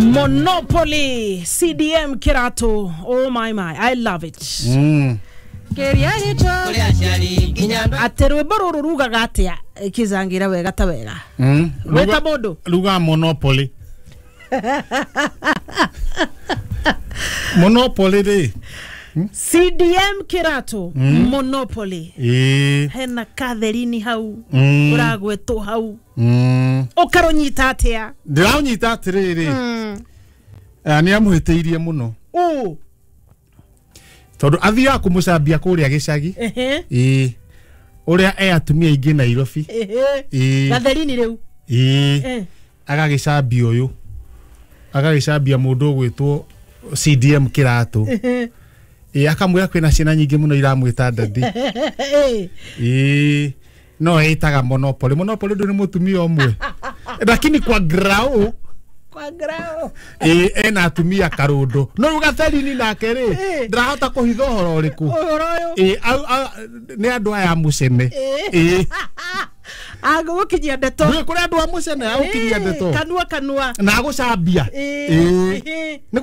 Monopoly, CDM Kirato. Oh my, I love it. Aterwe bororo ruga gatia kizangira wega tabega. Weta bodo. Ruga Monopoly. Monopoly de. CDM Kirato. Monopoly. Hena Catherine hau. Uragweto hau. Okaronyita atia. Ndiranyita atiriri. Ani amuhiteirie muno. Todo athia kumusambia kuria gicagi. Uria atumia ingi Nairobi. Catherine riu. Agagicambia uyu. Agagicambia mundu gwitwo CDM Kirato. Akamwira kwina ciana nyingi muno iramwita dadi. No etaga Monopoly. Monopoly ndu ni mutumia omwe. Lakini kwa grau ena atumia karundo. No Catherine nake ri ndirahota kuhitha uhoro uriku. Ni andu aya mucene. Agukinyia ndeto. Kuri andu a mucene agukinyia ndeto. Kanua. Na agucambia.